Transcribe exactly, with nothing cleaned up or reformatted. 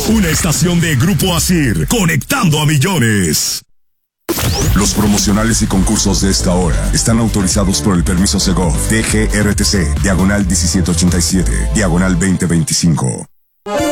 Una estación de Grupo Asir, conectando a millones. Los promocionales y concursos de esta hora están autorizados por el permiso Segov D G R T C, diagonal diecisiete ochenta y siete, diagonal veinte veinticinco.